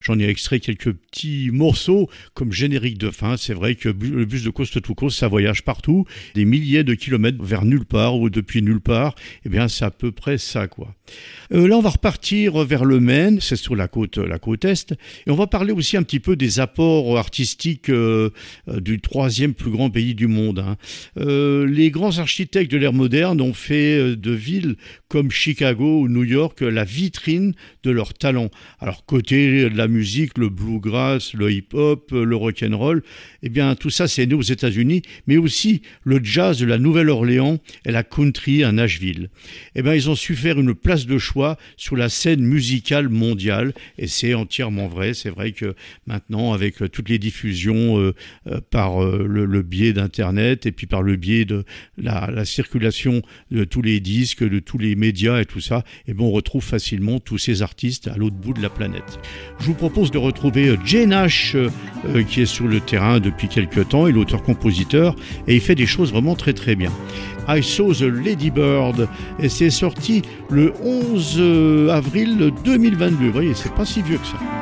J'en ai extrait quelques petits morceaux comme générique de fin. C'est vrai que le bus de Coast to Coast, ça voyage partout, des milliers de kilomètres vers nulle part ou depuis nulle part. Eh bien, c'est à peu près ça, quoi. Là, on va repartir vers le Maine, c'est sur la côte est, et on va parler aussi un petit peu des apports artistiques du troisième plus grand pays du monde. Hein. Les grands architectes de l'ère moderne ont fait de villes comme Chicago ou New York la vitrine de leur talent. Alors, côté de la musique, le bluegrass, le hip-hop, le rock'n'roll, eh bien, tout ça, c'est né aux États-Unis, mais aussi le jazz de la Nouvelle-Orléans et la country à Nashville. Eh bien, ils ont su faire une place de choix sur la scène musicale mondiale, et c'est entièrement vrai. C'est vrai que maintenant, avec toutes les diffusions par le biais d'Internet et puis par le biais de la circulation de tous les disques, de tous les médias et tout ça, eh bien, on retrouve facilement tous ces artistes à l'autre bout de la planète. Je vous propose de retrouver Jay Nash, qui est sur le terrain depuis quelques temps, et l'auteur-compositeur, et il fait des choses vraiment très très bien. I Saw the Lady Bird, et c'est sorti le 11 avril 2022. Vous voyez, c'est pas si vieux que ça.